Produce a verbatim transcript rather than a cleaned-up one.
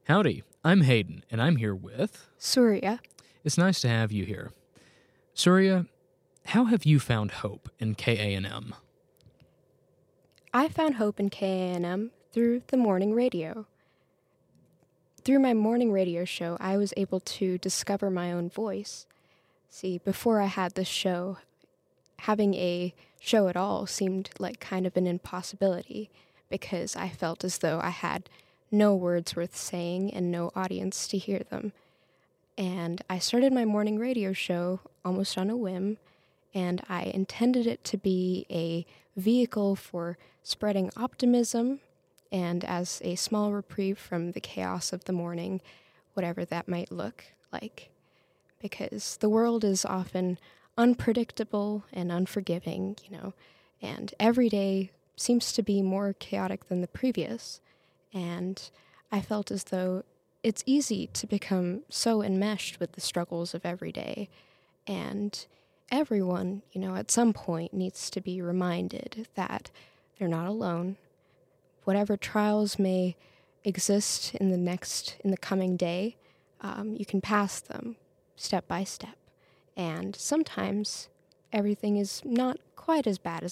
Howdy, I'm Hayden, and I'm here with... Surya. It's nice to have you here. Surya, how have you found hope in K A N M? I found hope in K A N M through the morning radio. Through my morning radio show, I was able to discover my own voice. See, before I had this show, having a show at all seemed like kind of an impossibility because I felt as though I had no words worth saying and no audience to hear them. And I started my morning radio show almost on a whim, and I intended it to be a vehicle for spreading optimism and as a small reprieve from the chaos of the morning, whatever that might look like. Because the world is often unpredictable and unforgiving, you know, and every day seems to be more chaotic than the previous. And I felt as though it's easy to become so enmeshed with the struggles of every day. And everyone, you know, at some point needs to be reminded that they're not alone. Whatever trials may exist in the next, in the coming day, um, you can pass them step by step. And sometimes everything is not quite as bad as